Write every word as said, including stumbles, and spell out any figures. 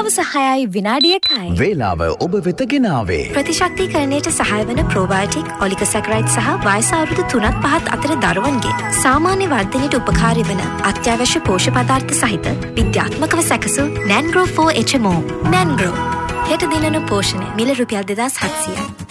දවස හයයි විනාඩි එකයි. වේලාව ඔබ වෙත ගෙනාවේ. ප්‍රතිශක්තිකරණයට සහාය වන ප්‍රෝබයෝටික්, ඔලිගොසැකරයිඩ් සහ වයස අවුරුදු තුනත් පහත් අතර දරුවන්ගේ සාමාන්‍ය වර්ධනයට උපකාරී වන අත්‍යවශ්‍ය පෝෂ්‍ය පදාර්ථ සහිත විද්‍යාත්මකව සැකසූ නැන්ග්‍රෝ ෆෝර් එච් එම් ඕ. නැන්ග්‍රෝ හෙට දිනන පෝෂණය මිල රුපියල් දෙදාස් හත්සියයි.